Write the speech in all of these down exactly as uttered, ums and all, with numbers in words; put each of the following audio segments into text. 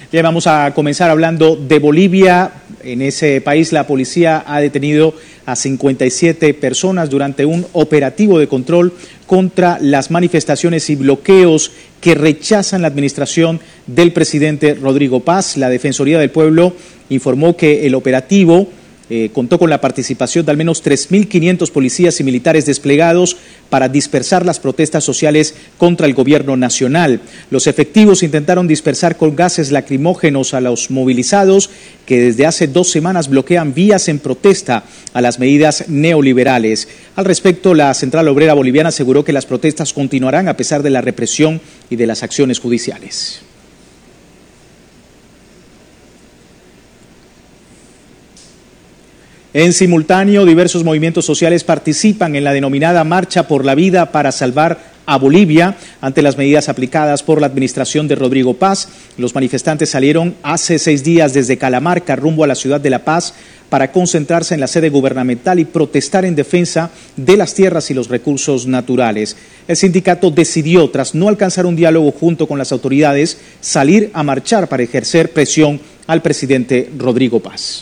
Ya vamos a comenzar hablando de Bolivia. En ese país la policía ha detenido a cincuenta y siete personas durante un operativo de control contra las manifestaciones y bloqueos que rechazan la administración del presidente Rodrigo Paz. La Defensoría del Pueblo informó que el operativo Eh, contó con la participación de al menos tres mil quinientos policías y militares desplegados para dispersar las protestas sociales contra el gobierno nacional. Los efectivos intentaron dispersar con gases lacrimógenos a los movilizados que desde hace dos semanas bloquean vías en protesta a las medidas neoliberales. Al respecto, la Central Obrera Boliviana aseguró que las protestas continuarán a pesar de la represión y de las acciones judiciales. En simultáneo, diversos movimientos sociales participan en la denominada Marcha por la Vida para salvar a Bolivia ante las medidas aplicadas por la administración de Rodrigo Paz. Los manifestantes salieron hace seis días desde Calamarca rumbo a la ciudad de La Paz para concentrarse en la sede gubernamental y protestar en defensa de las tierras y los recursos naturales. El sindicato decidió, tras no alcanzar un diálogo junto con las autoridades, salir a marchar para ejercer presión al presidente Rodrigo Paz.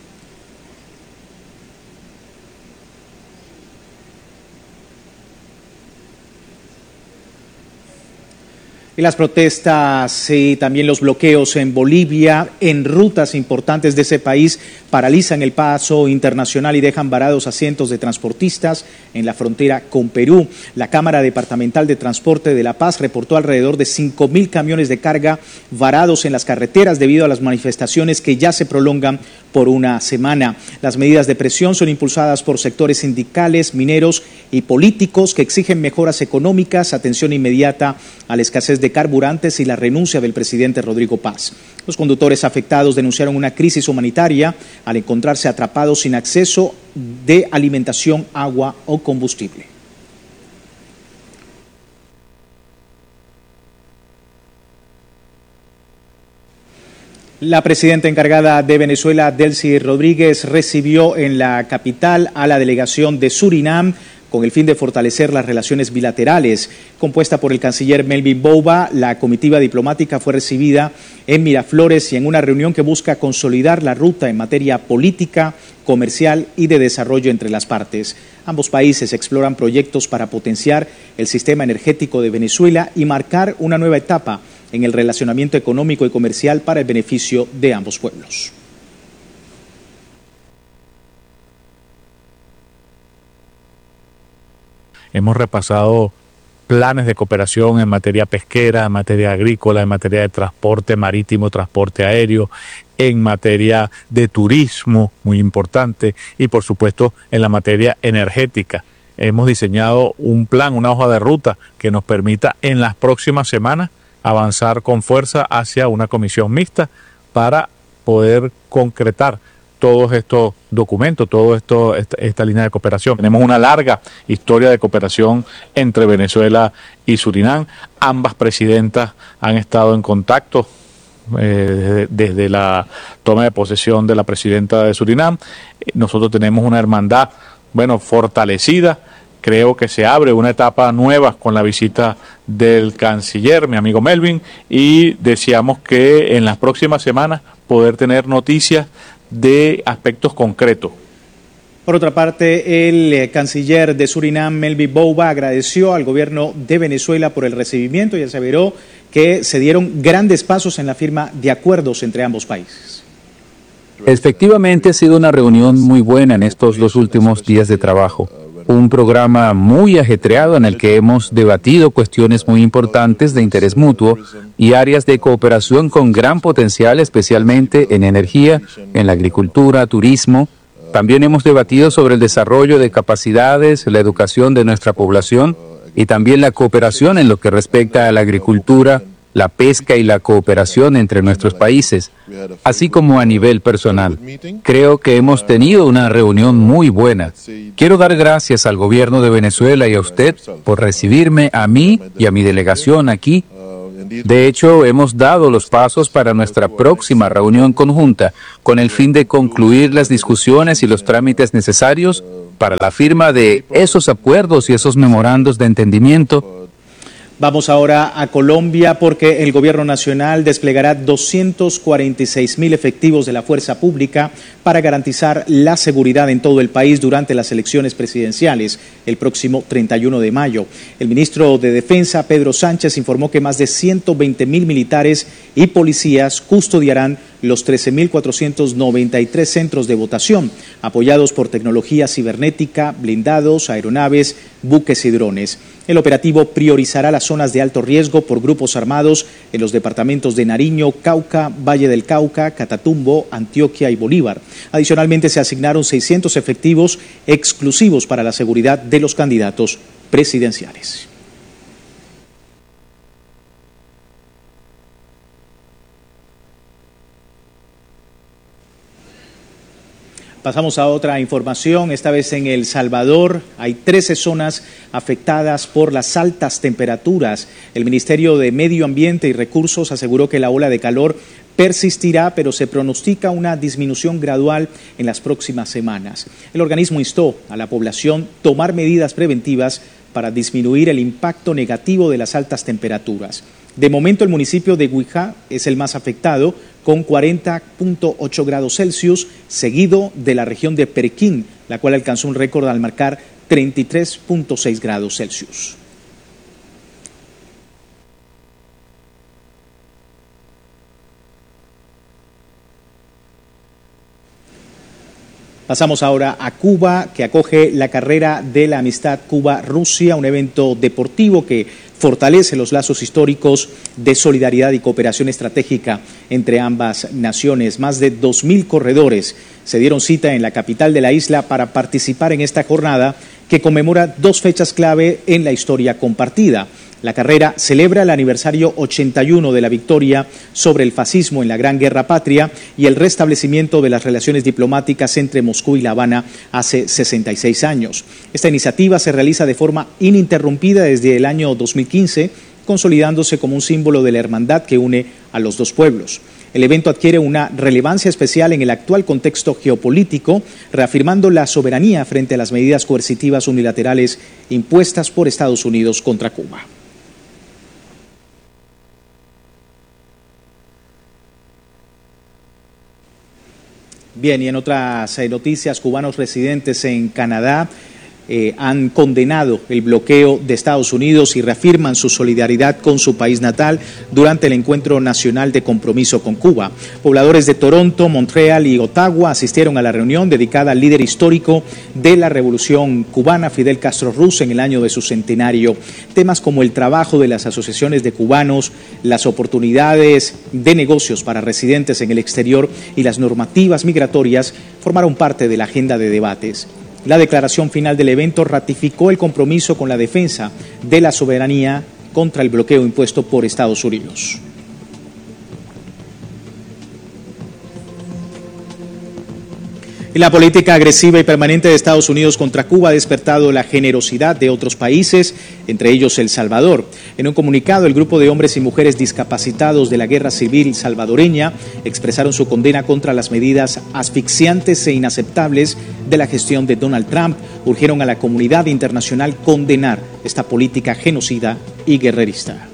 Y las protestas y también los bloqueos en Bolivia, en rutas importantes de ese país, paralizan el paso internacional y dejan varados a cientos de transportistas en la frontera con Perú. La Cámara Departamental de Transporte de La Paz reportó alrededor de cinco mil camiones de carga varados en las carreteras debido a las manifestaciones que ya se prolongan por una semana. Las medidas de presión son impulsadas por sectores sindicales, mineros y políticos que exigen mejoras económicas, atención inmediata a la escasez de carburantes y la renuncia del presidente Rodrigo Paz. Los conductores afectados denunciaron una crisis humanitaria al encontrarse atrapados sin acceso de alimentación, agua o combustible. La presidenta encargada de Venezuela, Delcy Rodríguez, recibió en la capital a la delegación de Surinam con el fin de fortalecer las relaciones bilaterales. Compuesta por el canciller Melvin Bouba, la comitiva diplomática fue recibida en Miraflores y en una reunión que busca consolidar la ruta en materia política, comercial y de desarrollo entre las partes. Ambos países exploran proyectos para potenciar el sistema energético de Venezuela y marcar una nueva etapa en el relacionamiento económico y comercial para el beneficio de ambos pueblos. Hemos repasado planes de cooperación en materia pesquera, en materia agrícola, en materia de transporte marítimo, transporte aéreo, en materia de turismo, muy importante, y por supuesto en la materia energética. Hemos diseñado un plan, una hoja de ruta que nos permita en las próximas semanas avanzar con fuerza hacia una comisión mixta para poder concretar todos estos documentos, toda esto, esta, esta línea de cooperación. Tenemos una larga historia de cooperación entre Venezuela y Surinam. Ambas presidentas han estado en contacto eh, desde, desde la toma de posesión de la presidenta de Surinam. Nosotros tenemos una hermandad, bueno, fortalecida. Creo que se abre una etapa nueva con la visita del canciller, mi amigo Melvin, y deseamos que en las próximas semanas poder tener noticias de aspectos concretos. Por otra parte, el eh, canciller de Surinam, Melvin Bouba, agradeció al gobierno de Venezuela por el recibimiento y aseveró que se dieron grandes pasos en la firma de acuerdos entre ambos países. Efectivamente, ha sido una reunión muy buena en estos dos últimos días de trabajo. Un programa muy ajetreado en el que hemos debatido cuestiones muy importantes de interés mutuo y áreas de cooperación con gran potencial, especialmente en energía, en la agricultura, turismo. También hemos debatido sobre el desarrollo de capacidades, la educación de nuestra población y también la cooperación en lo que respecta a la agricultura, la pesca y la cooperación entre nuestros países, así como a nivel personal. Creo que hemos tenido una reunión muy buena. Quiero dar gracias al gobierno de Venezuela y a usted por recibirme a mí y a mi delegación aquí. De hecho, hemos dado los pasos para nuestra próxima reunión conjunta con el fin de concluir las discusiones y los trámites necesarios para la firma de esos acuerdos y esos memorandos de entendimiento. Vamos ahora a Colombia porque el Gobierno Nacional desplegará doscientos cuarenta y seis mil efectivos de la fuerza pública para garantizar la seguridad en todo el país durante las elecciones presidenciales el próximo treinta y uno de mayo. El ministro de Defensa, Pedro Sánchez, informó que más de ciento veinte mil militares y policías custodiarán los trece mil cuatrocientos noventa y tres centros de votación, apoyados por tecnología cibernética, blindados, aeronaves, buques y drones. El operativo priorizará las zonas de alto riesgo por grupos armados en los departamentos de Nariño, Cauca, Valle del Cauca, Catatumbo, Antioquia y Bolívar. Adicionalmente, se asignaron seiscientos efectivos exclusivos para la seguridad de los candidatos presidenciales. Pasamos a otra información, esta vez en El Salvador. Hay trece zonas afectadas por las altas temperaturas. El Ministerio de Medio Ambiente y Recursos aseguró que la ola de calor persistirá, pero se pronostica una disminución gradual en las próximas semanas. El organismo instó a la población a tomar medidas preventivas para disminuir el impacto negativo de las altas temperaturas. De momento, el municipio de Huijá es el más afectado, con cuarenta punto ocho grados Celsius, seguido de la región de Perequín, la cual alcanzó un récord al marcar treinta y tres punto seis grados Celsius. Pasamos ahora a Cuba, que acoge la carrera de la amistad Cuba-Rusia, un evento deportivo que fortalece los lazos históricos de solidaridad y cooperación estratégica entre ambas naciones. Más de dos mil corredores se dieron cita en la capital de la isla para participar en esta jornada que conmemora dos fechas clave en la historia compartida. La carrera celebra el aniversario ochenta y uno de la victoria sobre el fascismo en la Gran Guerra Patria y el restablecimiento de las relaciones diplomáticas entre Moscú y La Habana hace sesenta y seis años. Esta iniciativa se realiza de forma ininterrumpida desde el año dos mil quince, consolidándose como un símbolo de la hermandad que une a los dos pueblos. El evento adquiere una relevancia especial en el actual contexto geopolítico, reafirmando la soberanía frente a las medidas coercitivas unilaterales impuestas por Estados Unidos contra Cuba. Bien, y en otras eh, noticias, cubanos residentes en Canadá eh, han condenado el bloqueo de Estados Unidos y reafirman su solidaridad con su país natal durante el Encuentro Nacional de Compromiso con Cuba. Pobladores de Toronto, Montreal y Ottawa asistieron a la reunión dedicada al líder histórico de la Revolución Cubana, Fidel Castro Ruz, en el año de su centenario. Temas como el trabajo de las asociaciones de cubanos, las oportunidades de negocios para residentes en el exterior y las normativas migratorias formaron parte de la agenda de debates. La declaración final del evento ratificó el compromiso con la defensa de la soberanía contra el bloqueo impuesto por Estados Unidos. Y la política agresiva y permanente de Estados Unidos contra Cuba ha despertado la generosidad de otros países, entre ellos El Salvador. En un comunicado, el grupo de hombres y mujeres discapacitados de la guerra civil salvadoreña expresaron su condena contra las medidas asfixiantes e inaceptables de la gestión de Donald Trump. Urgieron a la comunidad internacional condenar esta política genocida y guerrerista.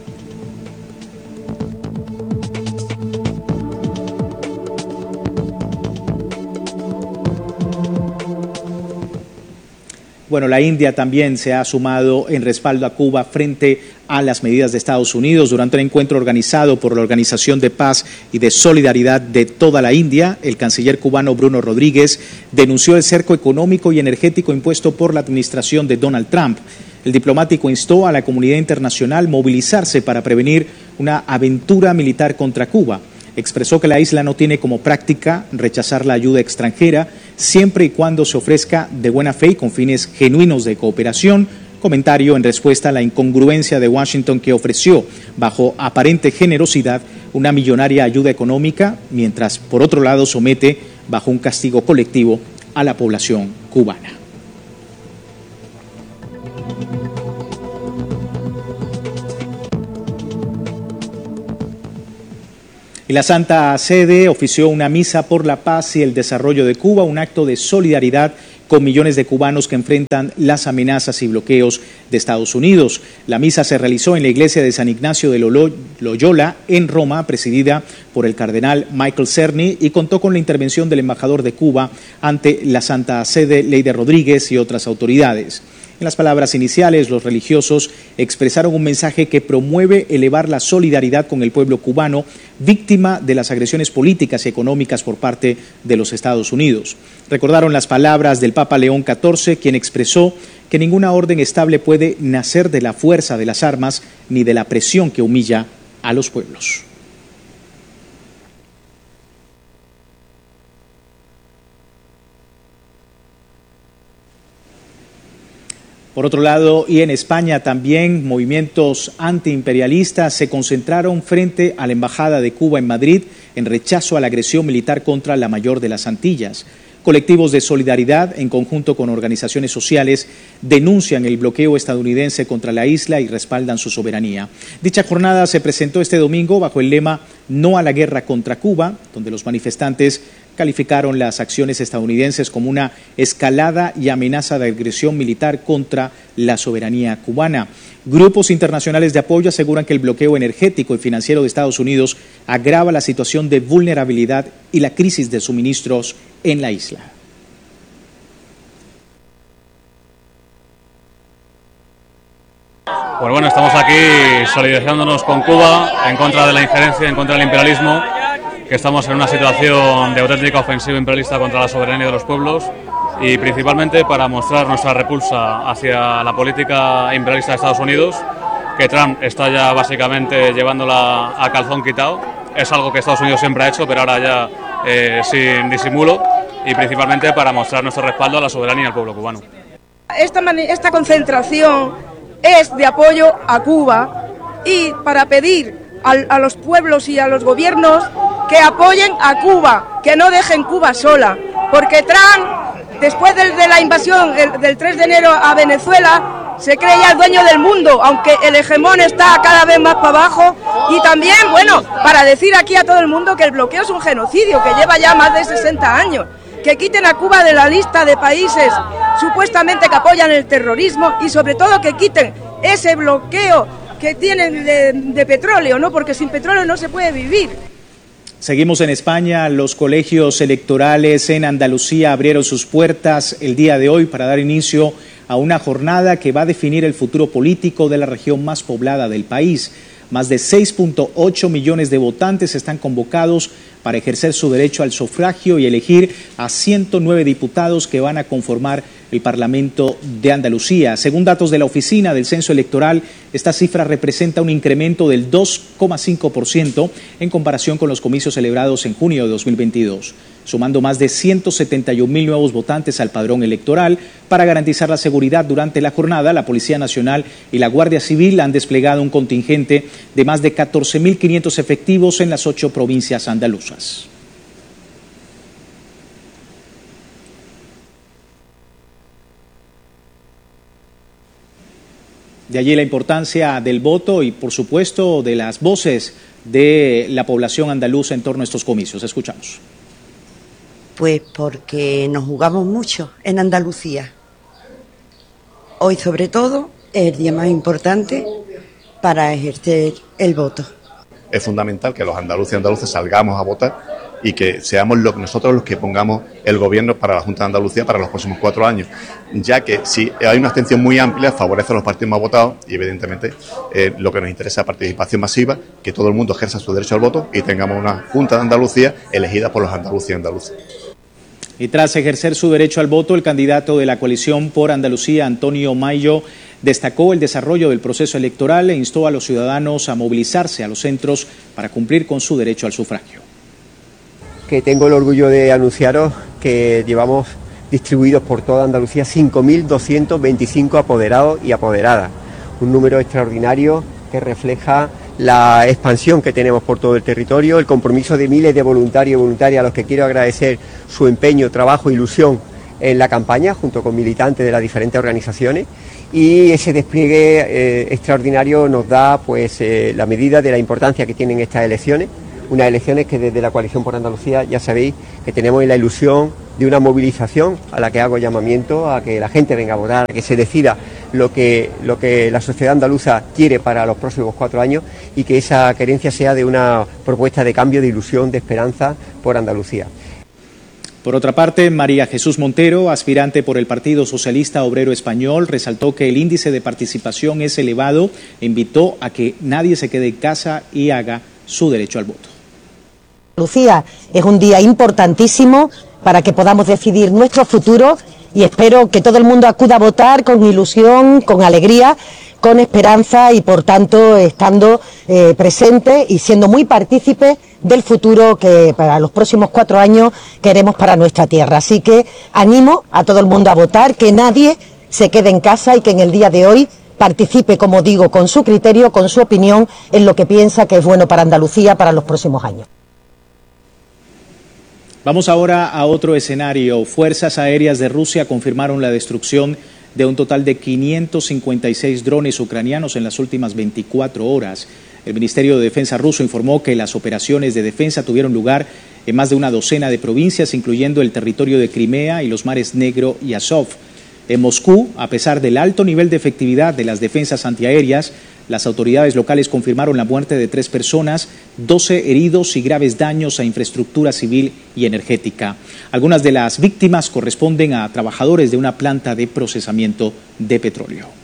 Bueno, la India también se ha sumado en respaldo a Cuba frente a las medidas de Estados Unidos. Durante un encuentro organizado por la Organización de Paz y de Solidaridad de toda la India, el canciller cubano Bruno Rodríguez denunció el cerco económico y energético impuesto por la administración de Donald Trump. El diplomático instó a la comunidad internacional a movilizarse para prevenir una aventura militar contra Cuba. Expresó que la isla no tiene como práctica rechazar la ayuda extranjera siempre y cuando se ofrezca de buena fe y con fines genuinos de cooperación. Comentario en respuesta a la incongruencia de Washington, que ofreció bajo aparente generosidad una millonaria ayuda económica, mientras por otro lado somete bajo un castigo colectivo a la población cubana. Y la Santa Sede ofició una misa por la paz y el desarrollo de Cuba, un acto de solidaridad con millones de cubanos que enfrentan las amenazas y bloqueos de Estados Unidos. La misa se realizó en la iglesia de San Ignacio de Loyola, en Roma, presidida por el cardenal Michael Cerny, y contó con la intervención del embajador de Cuba ante la Santa Sede, Leider Rodríguez, y otras autoridades. En las palabras iniciales, los religiosos expresaron un mensaje que promueve elevar la solidaridad con el pueblo cubano, víctima de las agresiones políticas y económicas por parte de los Estados Unidos. Recordaron las palabras del Papa León catorce, quien expresó que ninguna orden estable puede nacer de la fuerza de las armas ni de la presión que humilla a los pueblos. Por otro lado, y en España también, movimientos antiimperialistas se concentraron frente a la Embajada de Cuba en Madrid en rechazo a la agresión militar contra la mayor de las Antillas. Colectivos de solidaridad, en conjunto con organizaciones sociales, denuncian el bloqueo estadounidense contra la isla y respaldan su soberanía. Dicha jornada se presentó este domingo bajo el lema "No a la guerra contra Cuba", donde los manifestantes calificaron las acciones estadounidenses como una escalada y amenaza de agresión militar contra la soberanía cubana. Grupos internacionales de apoyo aseguran que el bloqueo energético y financiero de Estados Unidos agrava la situación de vulnerabilidad y la crisis de suministros en la isla. Pues bueno, estamos aquí solidarizándonos con Cuba en contra de la injerencia, en contra del imperialismo, que estamos en una situación de auténtica ofensiva imperialista contra la soberanía de los pueblos, y principalmente para mostrar nuestra repulsa hacia la política imperialista de Estados Unidos, que Trump está ya básicamente llevándola a calzón quitado. Es algo que Estados Unidos siempre ha hecho, pero ahora ya eh, sin disimulo, y principalmente para mostrar nuestro respaldo a la soberanía del pueblo cubano. Esta, esta concentración es de apoyo a Cuba y para pedir a, a los pueblos y a los gobiernos que apoyen a Cuba, que no dejen Cuba sola, porque Trump, después de, de la invasión el, del tres de enero a Venezuela, se cree ya el dueño del mundo, aunque el hegemón está cada vez más para abajo. Y también, bueno, para decir aquí a todo el mundo que el bloqueo es un genocidio, que lleva ya más de sesenta años, que quiten a Cuba de la lista de países supuestamente que apoyan el terrorismo, y sobre todo que quiten ese bloqueo que tienen de, de petróleo, ¿no? Porque sin petróleo no se puede vivir. Seguimos en España. Los colegios electorales en Andalucía abrieron sus puertas el día de hoy para dar inicio a una jornada que va a definir el futuro político de la región más poblada del país. Más de seis punto ocho millones de votantes están convocados para ejercer su derecho al sufragio y elegir a ciento nueve diputados que van a conformar el Parlamento de Andalucía. Según datos de la Oficina del Censo Electoral, esta cifra representa un incremento del dos coma cinco por ciento en comparación con los comicios celebrados en junio de dos mil veintidós, sumando más de ciento setenta y un mil nuevos votantes al padrón electoral. Para garantizar la seguridad durante la jornada, la Policía Nacional y la Guardia Civil han desplegado un contingente de más de catorce mil quinientos efectivos en las ocho provincias andaluzas. De allí la importancia del voto y, por supuesto, de las voces de la población andaluza en torno a estos comicios. Escuchamos. Pues porque nos jugamos mucho en Andalucía. Hoy, sobre todo, es el día más importante para ejercer el voto. Es fundamental que los andaluces y andaluces salgamos a votar y que seamos lo, nosotros los que pongamos el gobierno para la Junta de Andalucía para los próximos cuatro años, ya que si hay una abstención muy amplia favorece a los partidos más votados y evidentemente eh, lo que nos interesa es participación masiva, que todo el mundo ejerza su derecho al voto y tengamos una Junta de Andalucía elegida por los andaluces y andaluces. Y tras ejercer su derecho al voto, el candidato de la coalición por Andalucía, Antonio Mayo, destacó el desarrollo del proceso electoral e instó a los ciudadanos a movilizarse a los centros para cumplir con su derecho al sufragio. Que tengo el orgullo de anunciaros que llevamos distribuidos por toda Andalucía cinco mil doscientos veinticinco apoderados y apoderadas, un número extraordinario que refleja la expansión que tenemos por todo el territorio, el compromiso de miles de voluntarios y voluntarias a los que quiero agradecer su empeño, trabajo e ilusión en la campaña, junto con militantes de las diferentes organizaciones, y ese despliegue eh, extraordinario nos da pues eh, la medida de la importancia que tienen estas elecciones, unas elecciones que desde la Coalición por Andalucía ya sabéis que tenemos la ilusión de una movilización a la que hago llamamiento a que la gente venga a votar, a que se decida lo que, lo que la sociedad andaluza quiere para los próximos cuatro años y que esa querencia sea de una propuesta de cambio, de ilusión, de esperanza por Andalucía. Por otra parte, María Jesús Montero, aspirante por el Partido Socialista Obrero Español, resaltó que el índice de participación es elevado e invitó a que nadie se quede en casa y haga su derecho al voto. Andalucía es un día importantísimo para que podamos decidir nuestro futuro y espero que todo el mundo acuda a votar con ilusión, con alegría, con esperanza y por tanto estando eh, presente y siendo muy partícipe del futuro que para los próximos cuatro años queremos para nuestra tierra. Así que animo a todo el mundo a votar, que nadie se quede en casa y que en el día de hoy participe, como digo, con su criterio, con su opinión en lo que piensa que es bueno para Andalucía para los próximos años. Vamos ahora a otro escenario. Fuerzas aéreas de Rusia confirmaron la destrucción de un total de quinientos cincuenta y seis drones ucranianos en las últimas veinticuatro horas. El Ministerio de Defensa ruso informó que las operaciones de defensa tuvieron lugar en más de una docena de provincias, incluyendo el territorio de Crimea y los mares Negro y Azov. En Moscú, a pesar del alto nivel de efectividad de las defensas antiaéreas, las autoridades locales confirmaron la muerte de tres personas, doce heridos y graves daños a infraestructura civil y energética. Algunas de las víctimas corresponden a trabajadores de una planta de procesamiento de petróleo.